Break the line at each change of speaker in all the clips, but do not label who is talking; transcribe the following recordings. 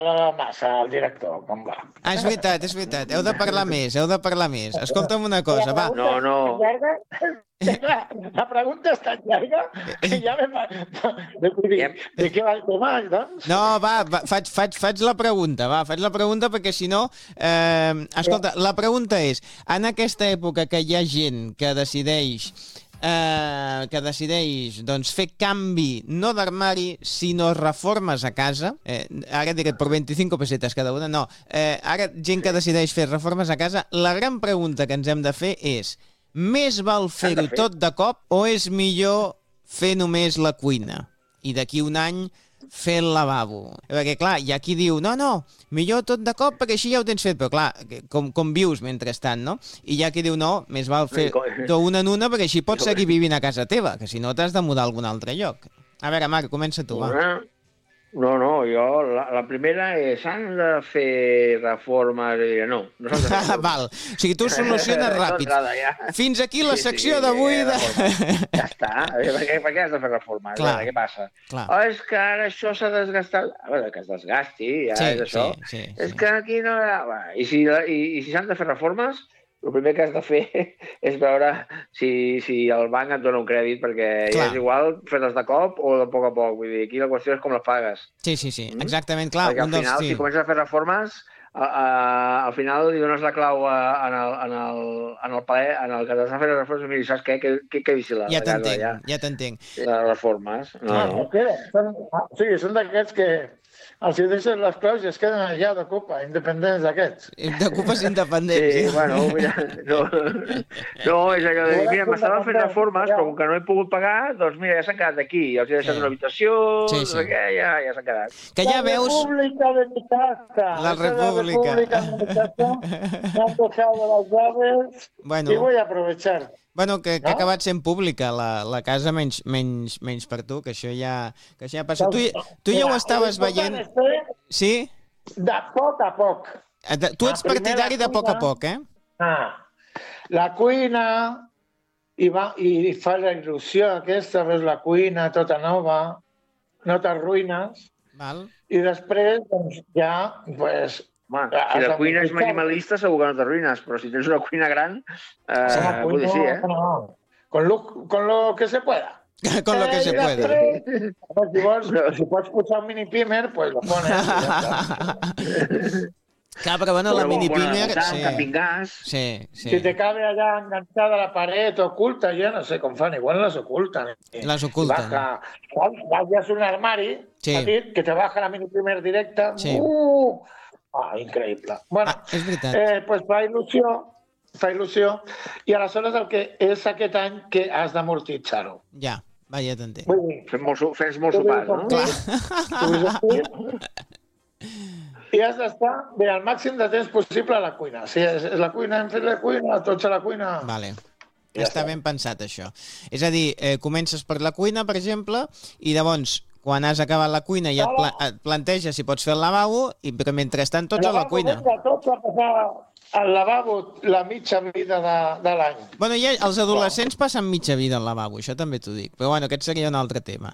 la massa, el director, com va?
És veritat. Heu de parlar més. Escolta'm una cosa, va.
No. La pregunta és tan llarga que ja de què va el tema, doncs?
No, va, faig la pregunta, perquè si no... escolta, la pregunta és, en aquesta època que hi ha gent que decideix doncs, fer canvi, no d'armari, sinó reformes a casa, ara diré per 25 pessetes cada una, no, ara gent que decideix fer reformes a casa, la gran pregunta que ens hem de fer és, més val fer-ho tot de cop o és millor fer només la cuina? I d'aquí un any fer el lavabo. Perquè, clar, hi ha qui diu, no, millor tot de cop perquè així ja ho tens fet. Però, clar, com vius mentrestant, no? I hi ha qui diu, no, més val fer una en una perquè així pots seguir vivint a casa teva, que si no t'has de mudar a algun altre lloc. A veure, Marc, comença tu, va.
No, jo, la primera és, s'han de fer reformes, no s'han de fer.
Val, o sigui, tu soluciones ràpid. Fins aquí la secció d'avui de...
Ja està, per què has de fer reformes? Què passa? És que ara això s'ha desgastat. A veure, que es desgasti, ja és això. És que aquí no... I si s'han de fer reformes, el primer que has de fer és veure si el banc et dona un crèdit, perquè ja és igual fer-les de cop o de poc a poc. Vull dir, aquí la qüestió és com les pagues.
Sí, exactament, clar.
Perquè al final, si comences a fer reformes, al final li dones la clau en el paler, en el que t'has de fer les reformes, i mira, saps què? Que vigila.
Ja t'entenc.
Les reformes.
Sí, són d'aquests que els hi deixes les claus i es queden allà de copa, independents d'aquests.
De copes independents.
Sí, bueno, mira, no, és allò de dir, mira, m'estaven fent reformes, però com que no he pogut pagar, doncs mira, ja s'han quedat aquí, els he deixat una habitació, ja s'han quedat.
Que ja veus...
La República de mi casa.
La República
de mi casa. Me han dejado las llaves y voy a aprovechar.
Bueno, que ha acabat sent pública la casa, menys per tu, que això ja passa. Tu ja ho estaves veient... Sí?
De poc a poc.
Tu ets partidari de poc a poc, eh?
La cuina, i fa la il·lusió aquesta, veus la cuina tota nova, no t'arruïnes, i després, doncs, ja, doncs...
Si la cuina és minimalista, segur que no t'arruïnes, però si tens una cuina gran, vull dir, sí,
Con lo que se pueda.
Con lo que se pueda.
Si pots posar un mini pimer, pues lo pones.
Clar, però bueno, la mini pimer...
Si te cabe allá enganchada a la pared oculta, yo no sé com fan, igual las ocultan.
Les oculten.
Bajas un armari, que te baja la mini pimer directa. Increïble. Bueno, pues fa il·lusió, i aleshores el que és aquest any que has d'amortitzar-ho.
Ja t'entenc.
Fes molts sopars, no?
I has d'estar el màxim de temps possible a la cuina. Si és la cuina, hem fet la cuina, tots a la cuina...
Vale. Està ben pensat, això. És a dir, comences per la cuina, per exemple, i llavors... Quan has acabat la cuina ja et planteges si pots fer el lavabo, però mentrestant tots a la cuina.
Tots a passar al lavabo la mitja vida de l'any.
Bueno, ja els adolescents passen mitja vida al lavabo, això també t'ho dic. Però bueno, aquest seria un altre tema.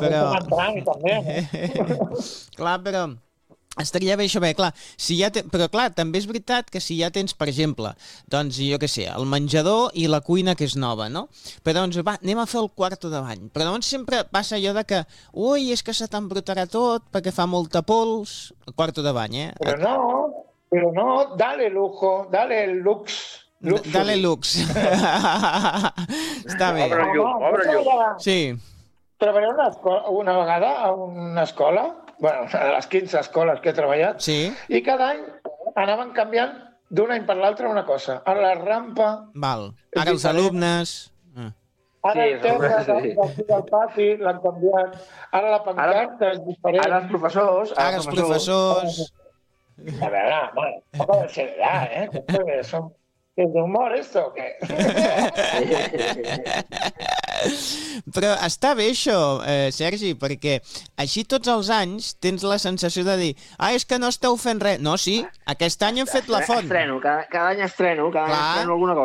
Clar, però... Estaria bé això, clar. Però clar, també és veritat que si ja tens, per exemple, doncs jo què sé, el menjador i la cuina que és nova, no? Però doncs va, anem a fer el quarto de bany. Però llavors sempre passa allò de que, ui, és que se t'embrutarà tot perquè fa molta pols. El quarto de bany, eh?
Però no, dale lujo, dale lux.
Dale lux. Està bé.
Obre llum.
Sí.
Treballaré una vegada a una escola, bueno, a les 15 escoles que he treballat, i cada any anaven canviant d'un any per l'altre una cosa. Ara la rampa...
Ara els alumnes...
Ara el terra del pati l'han canviat. Ara la pancarta és diferent.
Ara els professors...
A veure, no pot ser allà, ¿Es de humor esto o què?
Però està bé això, Sergi, perquè així tots els anys tens la sensació de dir és que no esteu fent res. No, sí, aquest any hem fet la font.
Cada any estreno alguna cosa.